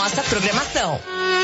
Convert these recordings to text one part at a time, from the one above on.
nossa programação.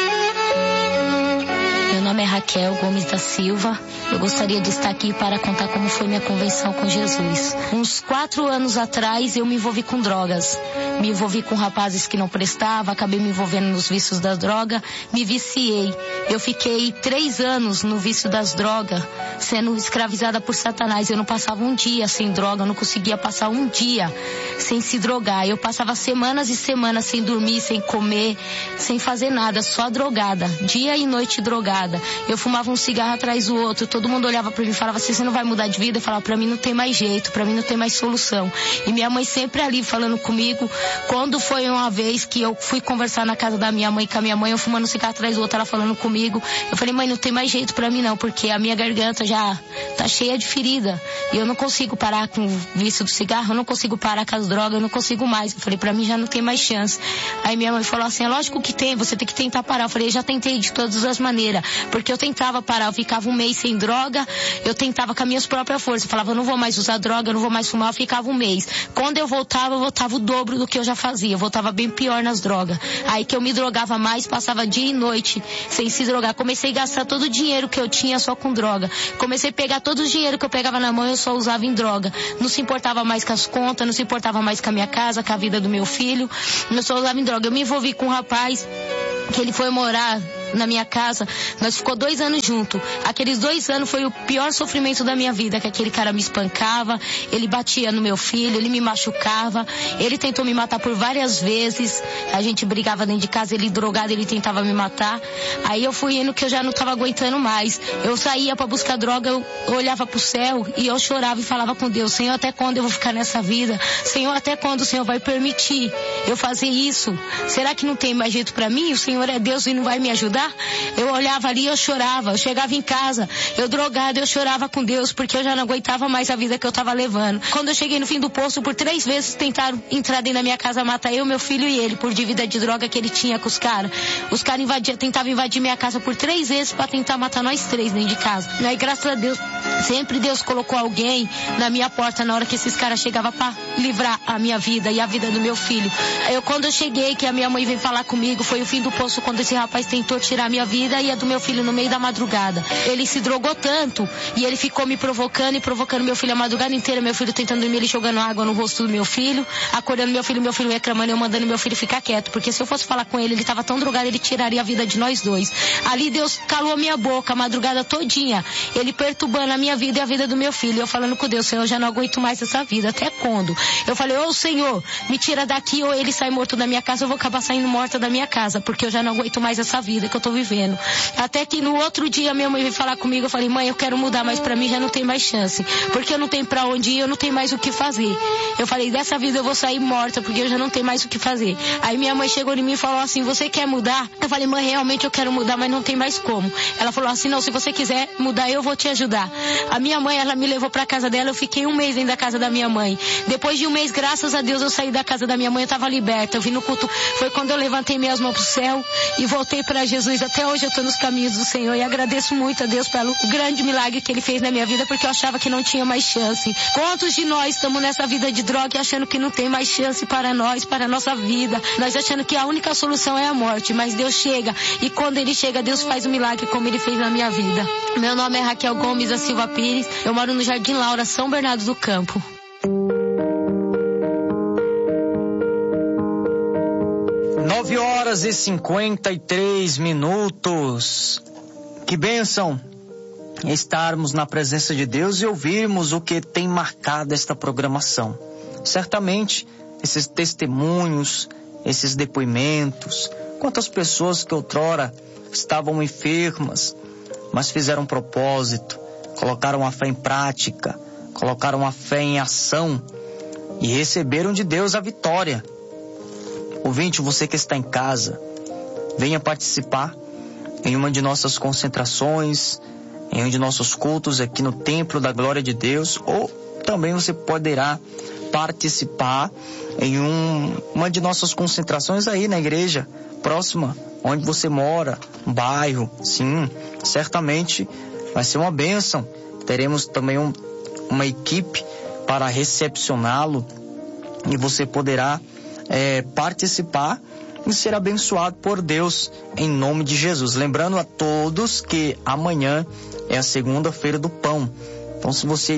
Meu nome é Raquel Gomes da Silva. Eu gostaria de estar aqui para contar como foi minha conversão com Jesus. Uns 4 anos atrás eu me envolvi com drogas. Me envolvi com rapazes que não prestavam, acabei me envolvendo nos vícios da droga, me viciei. Eu fiquei 3 anos no vício das drogas, sendo escravizada por Satanás. Eu não passava um dia sem droga, eu não conseguia passar um dia sem se drogar. Eu passava semanas e semanas sem dormir, sem comer, sem fazer nada, só drogada, dia e noite drogada. Eu fumava um cigarro atrás do outro, todo mundo olhava pra mim e falava assim, você não vai mudar de vida? Eu falava, pra mim não tem mais jeito, pra mim não tem mais solução. E minha mãe sempre ali falando comigo. Quando foi uma vez que eu fui conversar na casa da minha mãe com a minha mãe, eu fumando um cigarro atrás do outro, ela falando comigo, eu falei, mãe, não tem mais jeito pra mim não, porque a minha garganta já tá cheia de ferida, e eu não consigo parar com o vício do cigarro, eu não consigo parar com as drogas, eu não consigo mais. Eu falei, pra mim já não tem mais chance. Aí minha mãe falou assim, é lógico que tem, você tem que tentar parar. Eu falei, eu já tentei de todas as maneiras, porque eu tentava parar, eu ficava um mês sem droga, eu tentava com as minhas próprias forças, eu falava, eu não vou mais usar droga, eu não vou mais fumar, eu ficava um mês. Quando eu voltava o dobro do que eu já fazia, eu voltava bem pior nas drogas. Aí que eu me drogava mais, passava dia e noite sem se drogar. Comecei a gastar todo o dinheiro que eu tinha só com droga. Comecei a pegar todo o dinheiro que eu pegava na mão, eu só usava em droga. Não se importava mais com as contas, não se importava mais com a minha casa, com a vida do meu filho. Eu só usava em droga. Eu me envolvi com um rapaz que ele foi morar na minha casa, nós ficou 2 anos juntos. Aqueles 2 anos foi o pior sofrimento da minha vida, que aquele cara me espancava, ele batia no meu filho, ele me machucava, ele tentou me matar por várias vezes, a gente brigava dentro de casa, ele drogado, ele tentava me matar. Aí eu fui indo que eu já não tava aguentando mais. Eu saía pra buscar droga, eu olhava pro céu e eu chorava e falava com Deus, Senhor, até quando eu vou ficar nessa vida? Senhor, até quando o Senhor vai permitir eu fazer isso? Será que não tem mais jeito pra mim? O Senhor é Deus e não vai me ajudar? Eu olhava ali, eu chorava, eu chegava em casa, eu drogada, eu chorava com Deus, porque eu já não aguentava mais a vida que eu tava levando. Quando eu cheguei no fim do poço, por 3 vezes tentaram entrar dentro da minha casa, matar eu, meu filho e ele, por dívida de droga que ele tinha com os caras. Os caras tentavam invadir minha casa por 3 vezes pra tentar matar nós 3 dentro de casa. E aí, graças a Deus, sempre Deus colocou alguém na minha porta na hora que esses caras chegavam pra livrar a minha vida e a vida do meu filho. Quando eu cheguei, que a minha mãe veio falar comigo, foi o fim do poço, quando esse rapaz tentou tirar a minha vida e a do meu filho no meio da madrugada. Ele se drogou tanto e ele ficou me provocando e provocando meu filho a madrugada inteira, meu filho tentando dormir, ele jogando água no rosto do meu filho, acordando meu filho reclamando, eu mandando meu filho ficar quieto, porque se eu fosse falar com ele tava tão drogado, ele tiraria a vida de nós 2. Ali Deus calou a minha boca a madrugada todinha, ele perturbando a minha vida e a vida do meu filho, eu falando com Deus, Senhor, eu já não aguento mais essa vida, até quando? Eu falei, ô Senhor, me tira daqui ou ele sai morto da minha casa, eu vou acabar saindo morta da minha casa, porque eu já não aguento mais essa vida que eu tô vivendo. Até que no outro dia minha mãe veio falar comigo, eu falei, mãe, eu quero mudar, mas pra mim já não tem mais chance, porque eu não tenho pra onde ir, eu não tenho mais o que fazer. Eu falei, dessa vida eu vou sair morta, porque eu já não tenho mais o que fazer. Aí minha mãe chegou em mim e falou assim, você quer mudar? Eu falei, mãe, realmente eu quero mudar, mas não tem mais como. Ela falou assim, não, se você quiser mudar, eu vou te ajudar. A minha mãe, ela me levou pra casa dela, eu fiquei 1 mês dentro da casa da minha mãe. Depois de 1 mês, graças a Deus, eu saí da casa da minha mãe, eu tava liberta, eu vim no culto, foi quando eu levantei minhas mãos pro céu e voltei pra Jesus. Até hoje eu tô nos caminhos do Senhor e agradeço muito a Deus pelo grande milagre que Ele fez na minha vida, porque eu achava que não tinha mais chance. Quantos de nós estamos nessa vida de droga e achando que não tem mais chance para nós, para a nossa vida? Nós achando que a única solução é a morte, mas Deus chega e quando Ele chega, Deus faz um milagre como Ele fez na minha vida. Meu nome é Raquel Gomes da Silva Pires, eu moro no Jardim Laura, São Bernardo do Campo. 9h53. Que bênção estarmos na presença de Deus e ouvirmos o que tem marcado esta programação. Certamente, esses testemunhos, esses depoimentos, quantas pessoas que outrora estavam enfermas, mas fizeram um propósito, colocaram a fé em prática, colocaram a fé em ação e receberam de Deus a vitória. Ouvinte, você que está em casa, venha participar em uma de nossas concentrações, em um de nossos cultos aqui no Templo da Glória de Deus, ou também você poderá participar em uma de nossas concentrações aí na igreja próxima, onde você mora, um bairro. Sim, certamente vai ser uma bênção. Teremos também uma equipe para recepcioná-lo e você poderá participar e ser abençoado por Deus em nome de Jesus. Lembrando a todos que amanhã é a segunda-feira do pão. Então, se você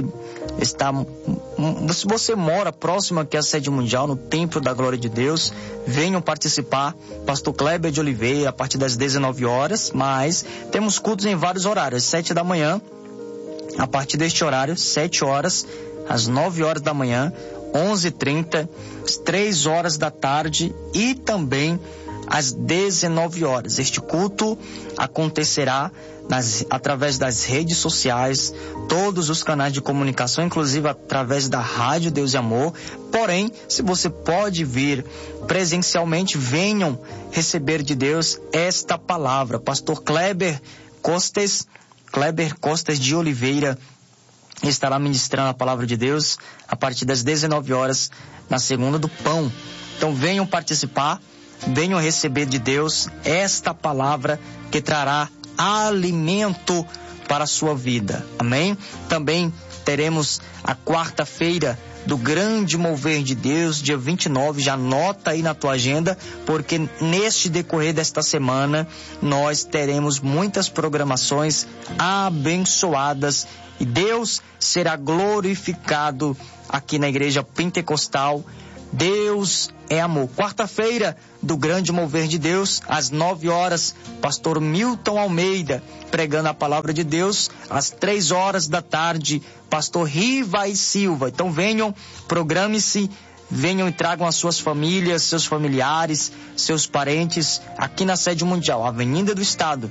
mora próximo aqui à sede mundial, no Templo da Glória de Deus, venham participar. Pastor Kleber de Oliveira, a partir das 19 horas, mas temos cultos em vários horários, 7 da manhã, a partir deste horário, 7 horas, às 9 horas da manhã, 11h30, às 3 horas da tarde e também às 19 horas. Este culto acontecerá através das redes sociais, todos os canais de comunicação, inclusive através da Rádio Deus e Amor. Porém, se você pode vir presencialmente, venham receber de Deus esta palavra. Pastor Kleber Costes de Oliveira estará ministrando a palavra de Deus a partir das 19 horas na Segunda do Pão. Então venham participar, venham receber de Deus esta palavra que trará alimento para a sua vida. Amém? Também teremos a quarta-feira do grande mover de Deus, dia 29, já anota aí na tua agenda, porque neste decorrer desta semana nós teremos muitas programações abençoadas e Deus será glorificado aqui na Igreja Pentecostal. Deus é amor. Quarta-feira do grande mover de Deus, às 9 horas, pastor Milton Almeida pregando a palavra de Deus. Às 3 horas da tarde, pastor Rivai Silva. Então venham, programe-se, venham e tragam as suas famílias, seus familiares, seus parentes aqui na sede mundial, Avenida do Estado,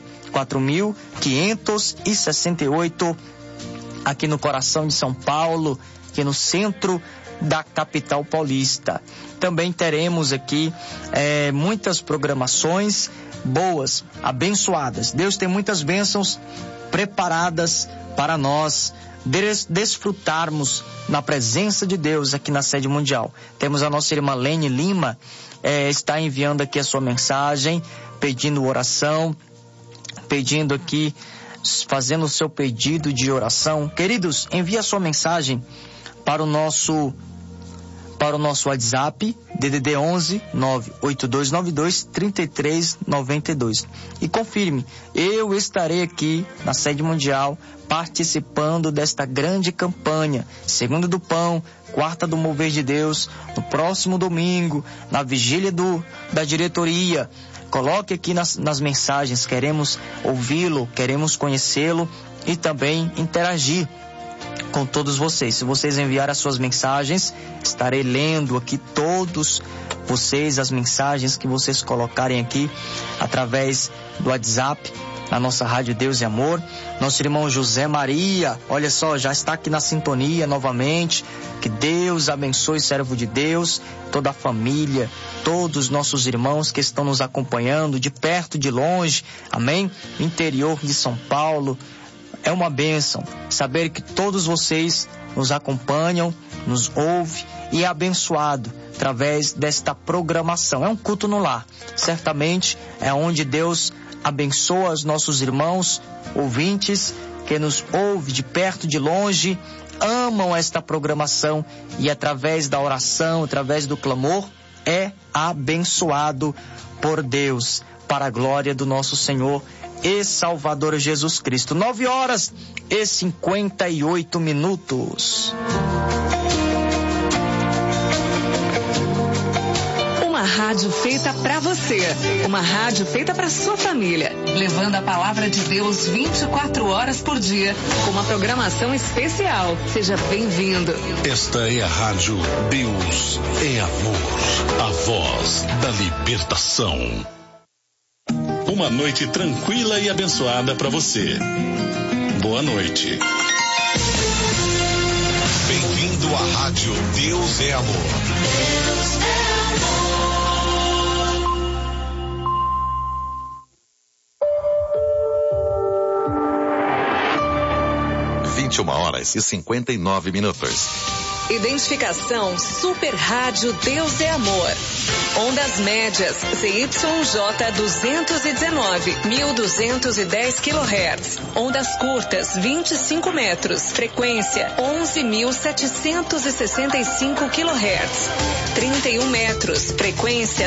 4.568, aqui no coração de São Paulo, aqui no centro da capital paulista. Também teremos aqui muitas programações boas, abençoadas. Deus tem muitas bênçãos preparadas para nós desfrutarmos na presença de Deus aqui na sede mundial. Temos a nossa irmã Lene Lima, está enviando aqui a sua mensagem, pedindo oração, pedindo aqui, fazendo o seu pedido de oração. Queridos, envie a sua mensagem para o nosso WhatsApp, DDD 11 98292 3392. E confirme, eu estarei aqui na sede mundial participando desta grande campanha, Segunda do Pão, Quarta do Mover de Deus, no próximo domingo, na vigília da diretoria. Coloque aqui nas mensagens, queremos ouvi-lo, queremos conhecê-lo e também interagir com todos vocês. Se vocês enviarem as suas mensagens, estarei lendo aqui todos vocês, as mensagens que vocês colocarem aqui através do WhatsApp, na nossa Rádio Deus e Amor. Nosso irmão José Maria, olha só, já está aqui na sintonia novamente. Que Deus abençoe, servo de Deus, toda a família, todos os nossos irmãos que estão nos acompanhando de perto, de longe, amém? Interior de São Paulo. É uma bênção saber que todos vocês nos acompanham, nos ouvem e é abençoado através desta programação. É um culto no lar. Certamente é onde Deus abençoa os nossos irmãos, ouvintes, que nos ouvem de perto, de longe, amam esta programação e através da oração, através do clamor, é abençoado por Deus, para a glória do nosso Senhor e Salvador Jesus Cristo. 9h58. Uma rádio feita pra você. Uma rádio feita pra sua família. Levando a palavra de Deus 24 horas por dia. Com uma programação especial. Seja bem-vindo. Esta é a Rádio Deus é Amor. A voz da libertação. Uma noite tranquila e abençoada para você. Boa noite. Bem-vindo à Rádio Deus é Amor. Deus é amor. 21h59. Identificação Super Rádio Deus é Amor. Ondas médias ZYJ 219, 1210 kHz. Ondas curtas 25 metros. Frequência 11.765 kHz. 31 metros. Frequência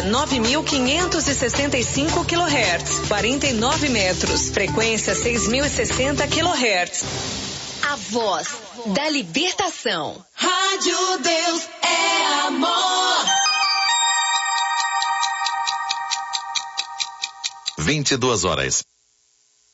9.565 kHz. 49 metros. Frequência 6.060 kHz. A voz da libertação. Rádio Deus é Amor. 22 horas.